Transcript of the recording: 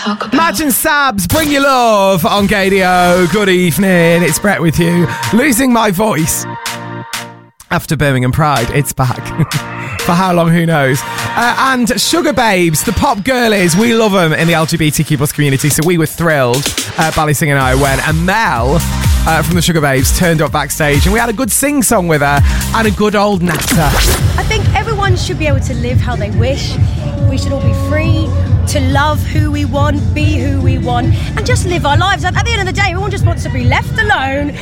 talk about. Madge and Sabs, Bring Your Love on Gadio. Good evening, it's Brett with you. Losing my voice after Birmingham Pride, it's back. For how long, who knows? And Sugar Babes, the pop girlies, we love them in the LGBTQ plus community, so we were thrilled, Ballysing and I, when Mel from the Sugar Babes turned up backstage and we had a good sing-song with her and a good old natter. I think everyone should be able to live how they wish. We should all be free to love who we want, be who we want, and just live our lives. At the end of the day, everyone just wants to be left alone